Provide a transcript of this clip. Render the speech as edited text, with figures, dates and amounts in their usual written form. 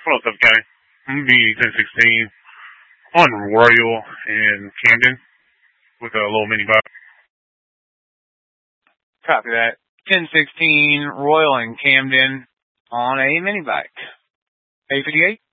What's up, guy? I'm gonna be 1016 on Royal in Camden with a little mini bike. Copy that. 1016 Royal in Camden on a mini bike. 858.